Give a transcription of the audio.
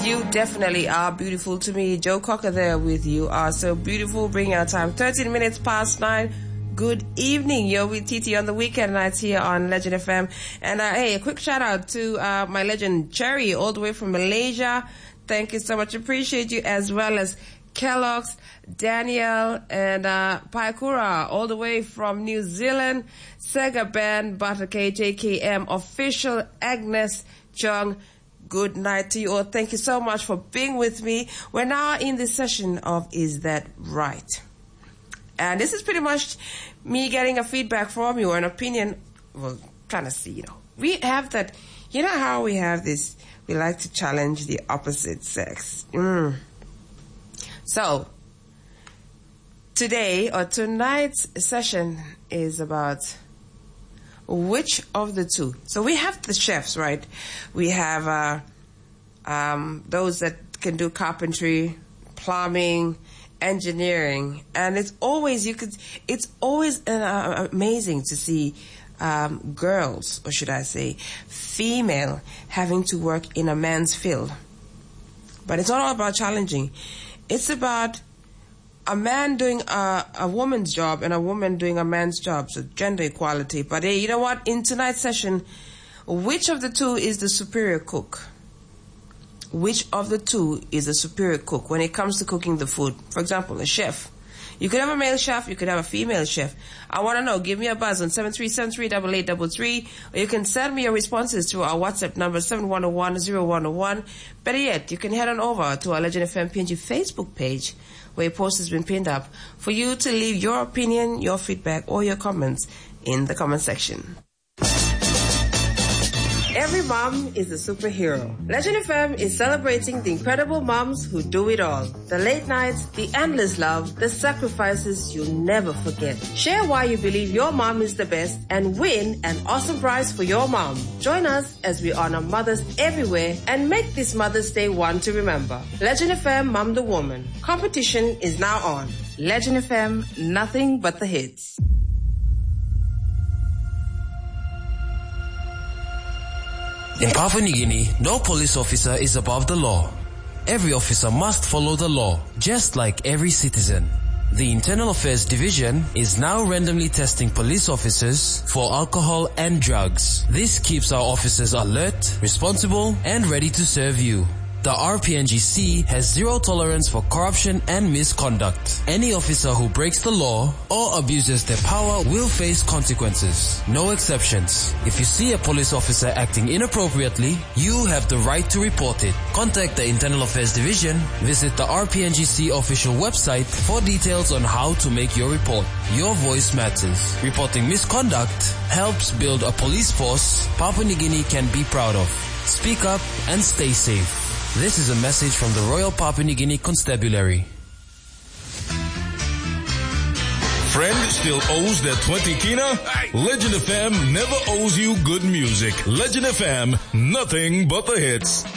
You definitely are beautiful to me. Joe Cocker there with you are so beautiful. Bring our time. 13 minutes past 9. Good evening. You're with TT on the weekend nights here on Legend FM. And hey, a quick shout out to my legend Cherry all the way from Malaysia. Thank you so much. Appreciate you, as well as Kellogg's, Daniel, and Paikura all the way from New Zealand. Sega Band, Butter KJKM, Official, Agnes Chung. Good night to you all. Thank you so much for being with me. We're now in the session of Is That Right? And this is pretty much me getting a feedback from you or an opinion. Well, trying to see, we have that, how we have this, we like to challenge the opposite sex. So, today or tonight's session is about which of the two. So we have the chefs, right? We have those that can do carpentry, plumbing, engineering, and it's always amazing to see girls, or should I say female, having to work in a man's field. But it's not all about challenging. It's about a man doing a woman's job and a woman doing a man's job, so gender equality. But hey, you know what? In tonight's session, which of the two is the superior cook? Which of the two is the superior cook when it comes to cooking the food? For example, a chef. You could have a male chef, you could have a female chef. I want to know. Give me a buzz on 73738833, or you can send me your responses to our WhatsApp number 71010101. Better yet, you can head on over to our Legend FM PNG Facebook page, where a post has been pinned up for you to leave your opinion, your feedback, or your comments in the comment section. Every mom is a superhero. Legend FM is celebrating the incredible moms who do it all. The late nights, the endless love, the sacrifices you'll never forget. Share why you believe your mom is the best and win an awesome prize for your mom. Join us as we honor mothers everywhere and make this Mother's Day one to remember. Legend FM Mom the Woman. Competition is now on. Legend FM, nothing but the hits. In Papua New Guinea, no police officer is above the law. Every officer must follow the law, just like every citizen. The Internal Affairs Division is now randomly testing police officers for alcohol and drugs. This keeps our officers alert, responsible, and ready to serve you. The RPNGC has zero tolerance for corruption and misconduct. Any officer who breaks the law or abuses their power will face consequences. No exceptions. If you see a police officer acting inappropriately, you have the right to report it. Contact the Internal Affairs Division. Visit the RPNGC official website for details on how to make your report. Your voice matters. Reporting misconduct helps build a police force Papua New Guinea can be proud of. Speak up and stay safe. This is a message from the Royal Papua New Guinea Constabulary. Friend still owes that 20 kina? Legend FM never owes you good music. Legend FM, nothing but the hits.